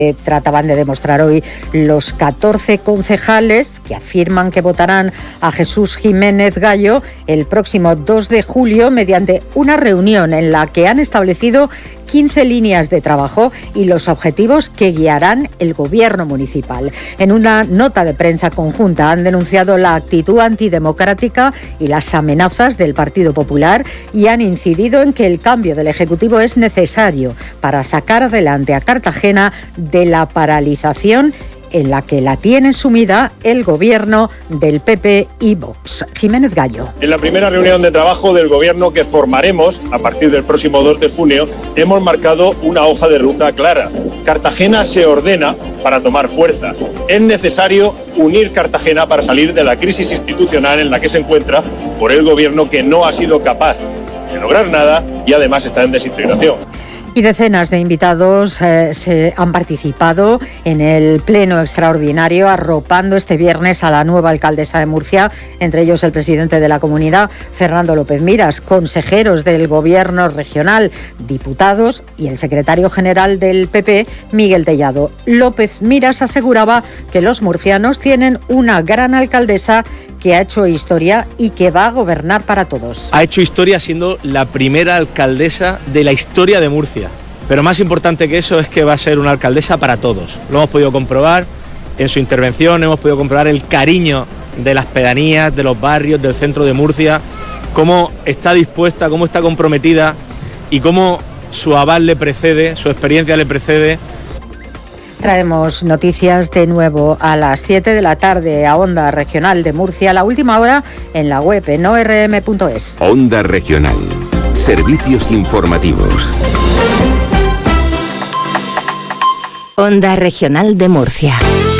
Trataban de demostrar hoy los 14 concejales que afirman que votarán a Jesús Jiménez Gallo el próximo 2 de julio mediante una reunión en la que han establecido 15 líneas de trabajo y los objetivos que guiarán el gobierno municipal. En una nota de prensa conjunta han denunciado la actitud antidemocrática y las amenazas del Partido Popular y han incidido en que el cambio del Ejecutivo es necesario para sacar adelante a Cartagena de la paralización en la que la tiene sumida el gobierno del PP y Vox. Jiménez Gallo. En la primera reunión de trabajo del gobierno que formaremos a partir del próximo 2 de junio, hemos marcado una hoja de ruta clara. Cartagena se ordena para tomar fuerza. Es necesario unir Cartagena para salir de la crisis institucional en la que se encuentra por el gobierno que no ha sido capaz de lograr nada y además está en desintegración. Y decenas de invitados se han participado en el pleno extraordinario arropando este viernes a la nueva alcaldesa de Murcia, entre ellos el presidente de la comunidad, Fernando López Miras, consejeros del gobierno regional, diputados y el secretario general del PP, Miguel Tellado. López Miras aseguraba que los murcianos tienen una gran alcaldesa que ha hecho historia y que va a gobernar para todos. Ha hecho historia siendo la primera alcaldesa de la historia de Murcia. Pero más importante que eso es que va a ser una alcaldesa para todos. Lo hemos podido comprobar en su intervención, hemos podido comprobar el cariño de las pedanías, de los barrios, del centro de Murcia, cómo está dispuesta, cómo está comprometida y cómo su aval le precede, su experiencia le precede. Traemos noticias de nuevo a las 7 de la tarde a Onda Regional de Murcia, la última hora en la web en orm.es. Onda Regional. Servicios informativos. Onda Regional de Murcia.